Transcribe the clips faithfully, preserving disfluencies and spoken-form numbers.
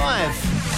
five.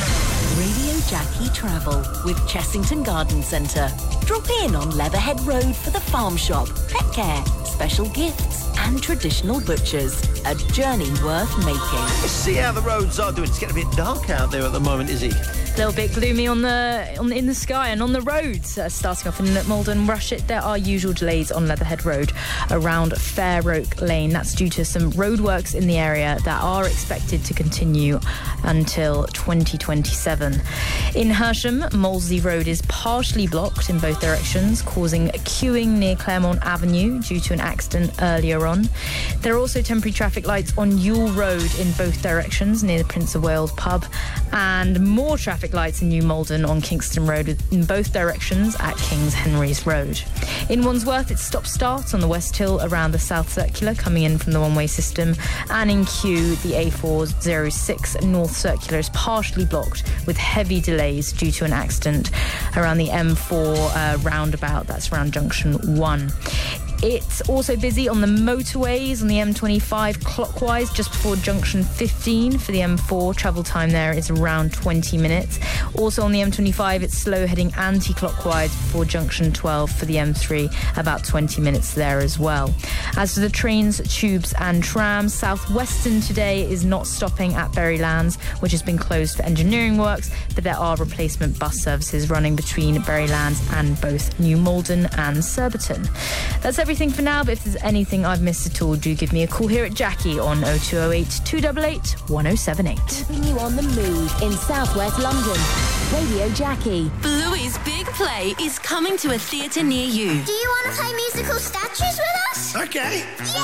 Radio Jackie Travel with Chessington Garden Centre. Drop in on Leatherhead Road for the farm shop, pet care, special gifts and traditional butchers. A journey worth making. Let's see how the roads are doing. It's getting a bit dark out there at the moment, is it? A little bit gloomy on the, on the in the sky and on the roads. Uh, starting off in Malden Rushet, there are usual delays on Leatherhead Road around Fair Oak Lane. That's due to some roadworks in the area that are expected to continue until twenty twenty-seven. In Hersham, Molesey Road is partially blocked in both directions, causing queuing near Claremont Avenue due to an accident earlier on. There are also temporary traffic lights on Yule Road in both directions near the Prince of Wales pub, and more traffic lights in New Malden on Kingston Road in both directions at Kings Henry's Road. In Wandsworth, it's stop-start on the West Hill around the South Circular coming in from the one-way system, and in Kew, the A four oh six North Circular is partially blocked with heavy delays due to an accident around the M four uh, roundabout. That's around Junction one. It's also busy on the motorways on the M twenty-five clockwise just before junction fifteen for the M four. Travel time there is around twenty minutes. Also on the M twenty-five, it's slow heading anti-clockwise before junction twelve for the M three, about twenty minutes there as well. As for the trains, tubes and trams, South Western today is not stopping at Berrylands, which has been closed for engineering works, but there are replacement bus services running between Berrylands and both New Malden and Surbiton. That's everything for now, but if there's anything I've missed at all, do give me a call here at Jackie on oh two oh eight, two eight eight, one oh seven eight. Keeping you on the move in southwest London. Radio Jackie. Bluey's Big Play is coming to a theatre near you. Do you want to play musical statues with us? Okay.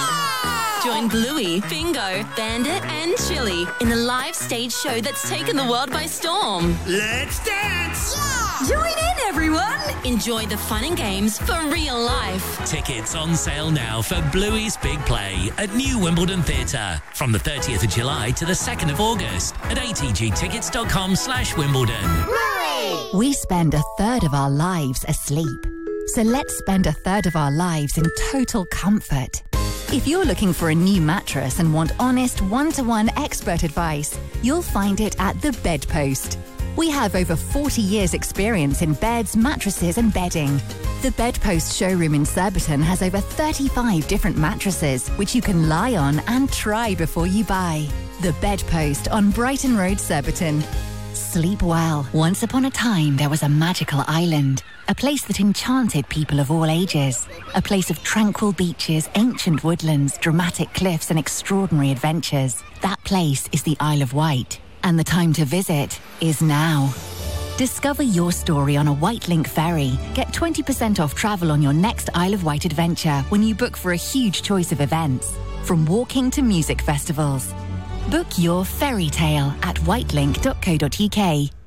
Yeah! Join Bluey, Bingo, Bandit and Chili in the live stage show that's taken the world by storm. Let's dance! Yeah! Join in, everyone! Enjoy the fun and games for real life. Tickets on sale now for Bluey's Big Play at New Wimbledon Theatre from the thirtieth of July to the second of August at a t g tickets dot com slash Wimbledon. Hooray! We spend a third of our lives asleep. So let's spend a third of our lives in total comfort. If you're looking for a new mattress and want honest, one-to-one expert advice, you'll find it at The Bedpost. We have over forty years experience in beds, mattresses and bedding. The Bedpost showroom in Surbiton has over thirty-five different mattresses, which you can lie on and try before you buy. The Bedpost on Brighton Road, Surbiton. Sleep well. Once upon a time, there was a magical island. A place that enchanted people of all ages. A place of tranquil beaches, ancient woodlands, dramatic cliffs and extraordinary adventures. That place is the Isle of Wight. And the time to visit is now. Discover your story on a Wightlink ferry. Get twenty percent off travel on your next Isle of Wight adventure when you book for a huge choice of events, from walking to music festivals. Book your fairy tale at wightlink dot co dot uk.